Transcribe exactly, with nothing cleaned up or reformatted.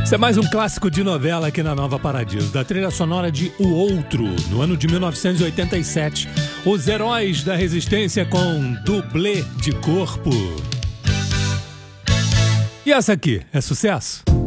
Isso é mais um clássico de novela aqui na Nova Paradiso, da trilha sonora de O Outro, no ano de mil novecentos e oitenta e sete. Os Heróis da Resistência com Dublê de Corpo. E essa aqui, é sucesso?